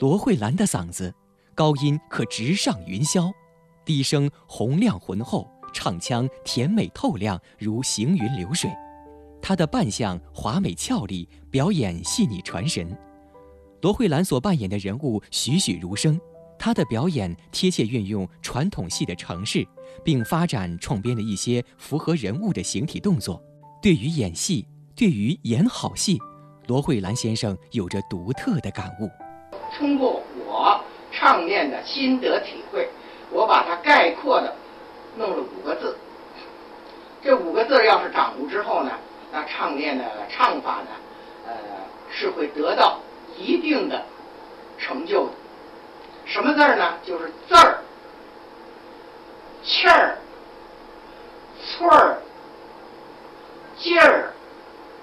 罗慧兰的嗓子，高音可直上云霄，低声洪亮浑厚，唱腔甜美透亮，如行云流水。她的扮相华美俏丽，表演细腻传神。罗慧兰所扮演的人物栩栩如生，她的表演贴切运用传统戏的程式，并发展创编了一些符合人物的形体动作。对于演戏，对于演好戏，罗慧兰先生有着独特的感悟。 通过我唱念的心得体会，我把它概括的弄了5个字。这5个字要是掌握之后呢，那唱念的唱法呢，是会得到一定的成就的。什么字呢？就是字儿、气儿、寸儿、劲儿、